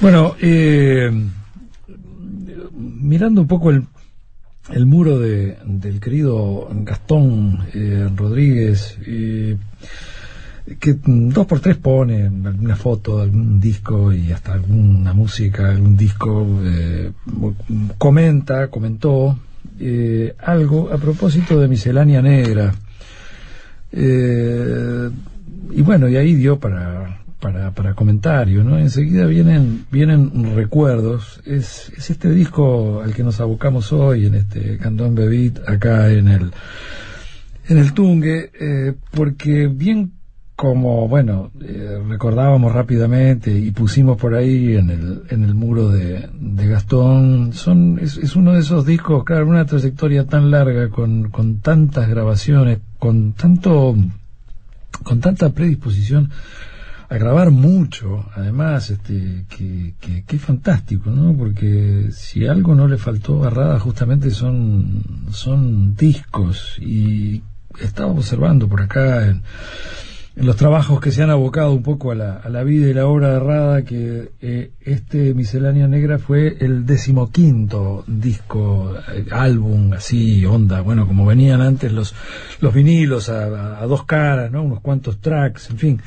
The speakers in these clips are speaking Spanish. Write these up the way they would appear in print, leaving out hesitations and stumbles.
Bueno, mirando un poco el muro del querido Gastón Rodríguez, que 2x3 pone alguna foto de algún disco y hasta alguna música, algún disco, comentó algo a propósito de Miscelánea Negra, y bueno, y ahí dio para comentario, ¿no? Enseguida vienen recuerdos. Es este disco al que nos abocamos hoy en este Cantón Bebit acá en el Tungue, porque bien como, bueno, recordábamos rápidamente y pusimos por ahí en el muro de Gastón, es uno de esos discos, claro, una trayectoria tan larga, con tantas grabaciones, con tanta predisposición a grabar mucho, además, que es fantástico, ¿no? Porque si algo no le faltó a Rada, justamente son discos. Y estaba observando por acá en los trabajos que se han abocado un poco a la vida y la obra de Rada, que este Miscelánea Negra fue el 15º disco, álbum, así, onda, bueno, como venían antes los vinilos a dos caras, ¿no? Unos cuantos tracks, en fin.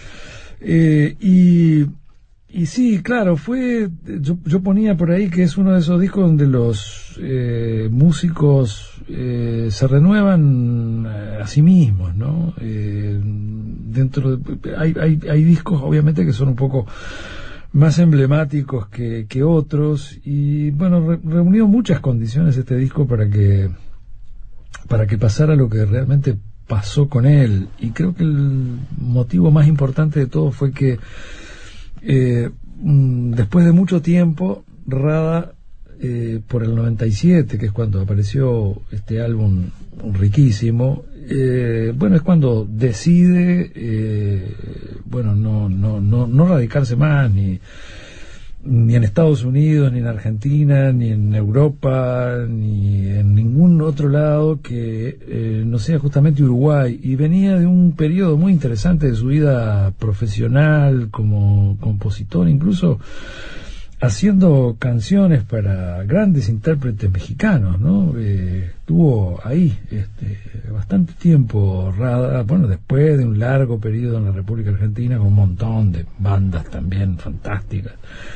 Y sí, claro, yo ponía por ahí que es uno de esos discos donde los músicos se renuevan a sí mismos, ¿no? Hay discos obviamente que son un poco más emblemáticos que otros, y bueno, reunió muchas condiciones este disco para que pasara lo que realmente pasó con él. Y creo que el motivo más importante de todo fue que después de mucho tiempo, Rada, por el 97, que es cuando apareció este álbum riquísimo, bueno, es cuando decide bueno, no radicarse más ni en Estados Unidos, ni en Argentina, ni en Europa, ni en ningún otro lado que no sea justamente Uruguay. Y venía de un periodo muy interesante de su vida profesional como compositor, incluso haciendo canciones para grandes intérpretes mexicanos, ¿no? Estuvo ahí bastante tiempo Rada, bueno, después de un largo periodo en la República Argentina con un montón de bandas también fantásticas.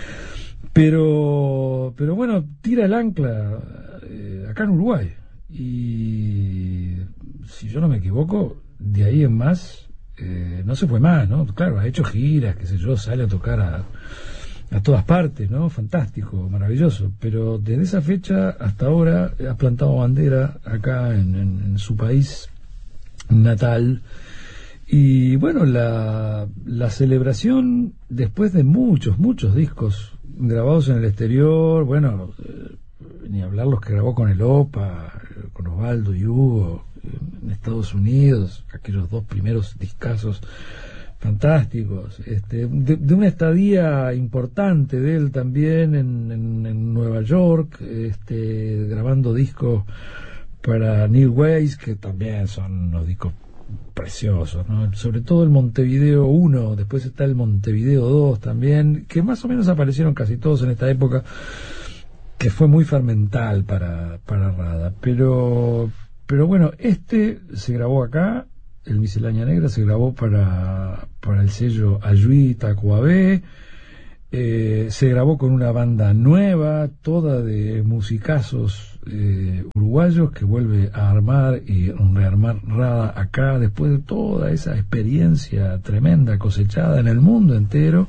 Pero bueno, tira el ancla acá en Uruguay, y si yo no me equivoco, de ahí en más no se fue más, ¿no? Claro, ha hecho giras, qué sé yo, sale a tocar a todas partes, ¿no? Fantástico, maravilloso, pero desde esa fecha hasta ahora ha plantado bandera acá en su país natal. Y bueno, la celebración, después de muchos discos grabados en el exterior, bueno, ni hablar los que grabó con el OPA, con Osvaldo y Hugo en Estados Unidos, aquellos 2 primeros discazos fantásticos, de una estadía importante de él también en Nueva York, grabando discos para Neil Weiss, que también son unos discos preciosos, ¿no? Sobre todo el Montevideo 1, después está el Montevideo 2 también, que más o menos aparecieron casi todos en esta época, que fue muy fermental para Rada, pero bueno, se grabó acá, el Miscelánea Negra se grabó para el sello Ayuí Tacuabé, se grabó con una banda nueva, toda de musicazos uruguayos, que vuelve a armar y rearmar Rada acá después de toda esa experiencia tremenda cosechada en el mundo entero.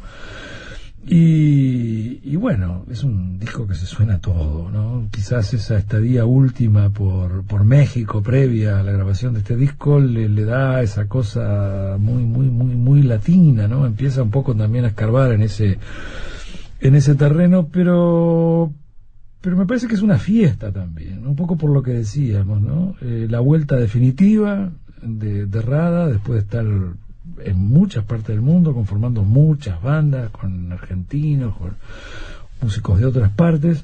Y bueno, es un disco que se suena todo, ¿no? Quizás esa estadía última por México previa a la grabación de este disco le da esa cosa muy latina, ¿no? Empieza un poco también a escarbar en ese terreno, pero me parece que es una fiesta también, ¿no? Un poco por lo que decíamos, ¿no? La vuelta definitiva de Rada, después de estar en muchas partes del mundo conformando muchas bandas con argentinos, con músicos de otras partes,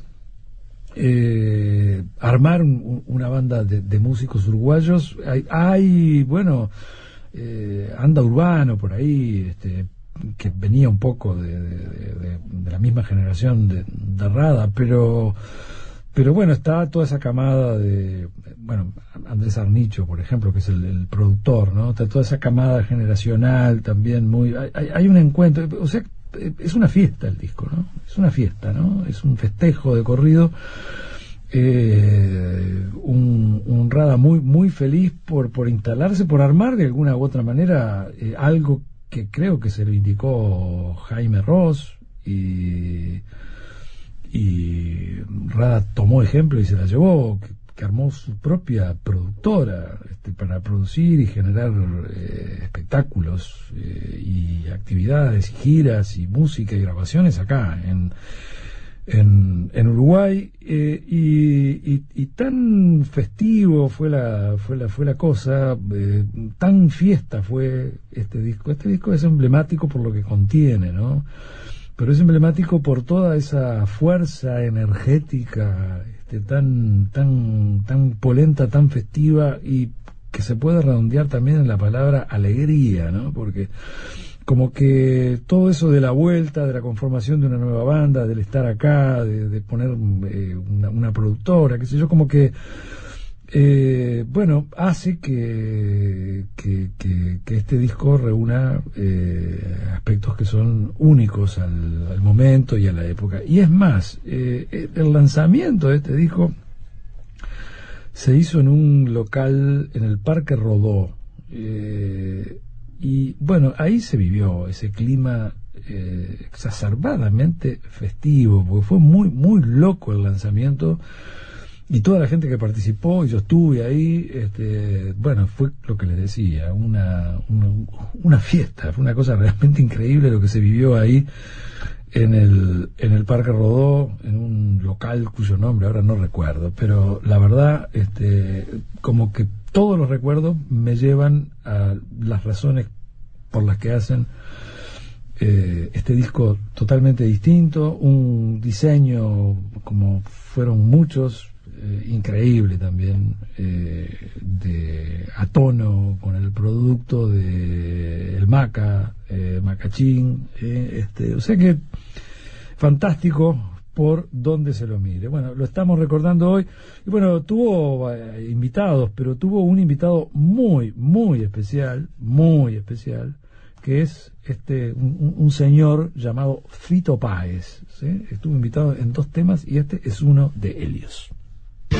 armar una banda de músicos uruguayos. Hay bueno, anda Urbano por ahí, que venía un poco de la misma generación de Rada, pero bueno, está toda esa camada de, bueno, Andrés Arnicho, por ejemplo, que es el productor, ¿no? Está toda esa camada generacional también muy... Hay un encuentro, o sea, es una fiesta el disco, ¿no? Es una fiesta, ¿no? Es un festejo de corrido, un Rada muy, muy feliz por instalarse, por armar de alguna u otra manera algo que creo que se lo indicó Jaime Ross, y Rada tomó ejemplo y se la llevó, que armó su propia productora para producir y generar espectáculos y actividades y giras y música y grabaciones acá en Uruguay, y tan festivo fue la cosa, tan fiesta fue este disco. Este disco es emblemático por lo que contiene, ¿no? Pero es emblemático por toda esa fuerza energética, tan polenta, tan festiva, y que se puede redondear también en la palabra alegría, ¿no? Porque como que todo eso de la vuelta, de la conformación de una nueva banda, del estar acá, de poner una productora, qué sé yo, como que bueno, hace que este disco reúna aspectos que son únicos al momento y a la época. Y es más, el lanzamiento de este disco se hizo en un local en el Parque Rodó, y bueno, ahí se vivió ese clima exacerbadamente festivo, porque fue muy, muy loco el lanzamiento. Y toda la gente que participó, y yo estuve ahí, bueno, fue lo que les decía, una fiesta, fue una cosa realmente increíble lo que se vivió ahí en el Parque Rodó, en un local cuyo nombre ahora no recuerdo, pero la verdad, como que todos los recuerdos me llevan a las razones por las que hacen este disco totalmente distinto, un diseño como fueron muchos, increíble también, a tono con el producto de el Macachín, o sea que fantástico por donde se lo mire. Bueno, lo estamos recordando hoy, y bueno, tuvo invitados, pero tuvo un invitado muy, muy especial, que es un señor llamado Fito Páez, ¿sí? Estuvo invitado en 2 temas y este es uno de ellos.